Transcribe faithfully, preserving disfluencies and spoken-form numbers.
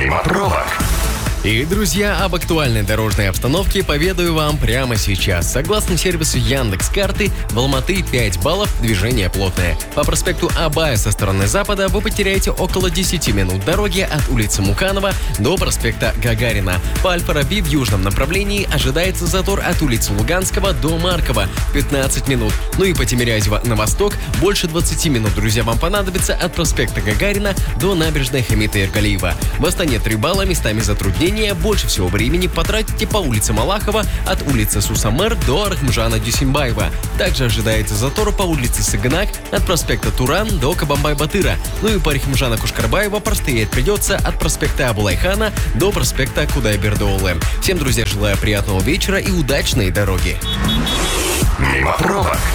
Мимо пробок. И, друзья, об актуальной дорожной обстановке поведаю вам прямо сейчас. Согласно сервису Яндекс.Карты, в Алматы пять баллов, движение плотное. По проспекту Абая со стороны запада вы потеряете около десять минут дороги от улицы Муканова до проспекта Гагарина. По Аль-Фараби в южном направлении ожидается затор от улицы Луганского до Маркова пятнадцать минут. Ну и по Тимирязево на восток больше двадцати минут, друзья, вам понадобится от проспекта Гагарина до набережной Хамита Эргалиева. В Астане три балла, местами затруднения. Больше всего времени потратите по улице Малахова от улицы Сусамер до Рахмжана Дюсимбаева. Также ожидается затор по улице Сыгнак от проспекта Туран до Кабамбай-Батыра. Ну и по Рахмжана Кушкарбаева простоять придется от проспекта Абулайхана до проспекта Кудай-Бердоулы. Всем, друзья, желаю приятного вечера и удачной дороги. Мимо пробок.